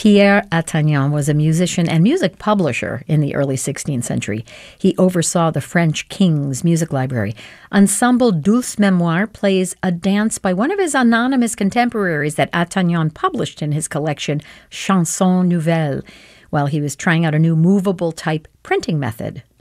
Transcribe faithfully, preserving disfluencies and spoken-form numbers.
Pierre Attagnan was a musician and music publisher in the early sixteenth century. He oversaw the French king's music library. Ensemble Douce Mémoire plays a dance by one of his anonymous contemporaries that Attagnan published in his collection Chansons Nouvelles, while he was trying out a new movable type printing method.